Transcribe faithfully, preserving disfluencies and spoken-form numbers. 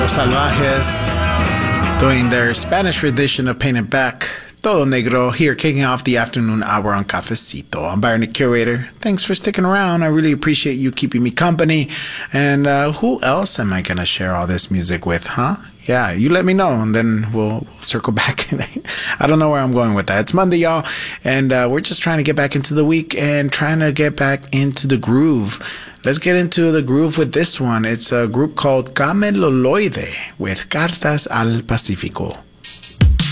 Los Salvajes doing their Spanish rendition of Paint It Back. Todo Negro here, kicking off the afternoon hour on Cafecito. I'm Byron the Curator. Thanks for sticking around. I really appreciate you keeping me company. And uh, who else am I going to share all this music with, huh? Yeah, you let me know, and then we'll, we'll circle back. I don't know where I'm going with that. It's Monday, y'all, and uh, we're just trying to get back into the week and trying to get back into the groove. Let's get into the groove with this one. It's a group called Cameloloide with Cartas al Pacífico.